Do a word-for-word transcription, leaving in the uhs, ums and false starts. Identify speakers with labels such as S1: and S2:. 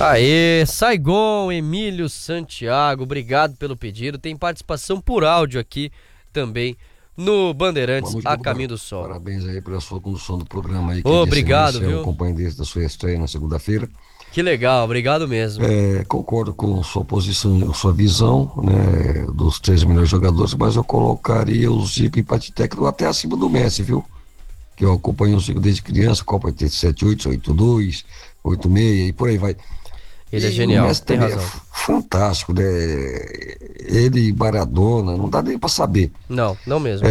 S1: Aê, Saigon, Emílio Santiago, obrigado pelo pedido. Tem participação por áudio aqui também no Bandeirantes A Caminho do Sol.
S2: Parabéns aí pela sua condução do programa aí. Que
S1: Obrigado,
S2: viu?
S1: viu?
S2: Eu acompanho desde a sua estreia na segunda-feira.
S1: Que legal, obrigado mesmo.
S2: É, concordo com sua posição, sua visão, né, dos três melhores jogadores, mas eu colocaria o Zico empate técnico até acima do Messi, viu? Que eu acompanho o Zico desde criança, Copa oitenta e sete, oito, oito dois, oito seis e por aí vai.
S1: Ele é
S2: E
S1: genial,
S2: o Messi
S1: tem
S2: também
S1: razão.
S2: é fantástico, né? Ele e Maradona, não dá nem pra saber.
S1: Não, não mesmo.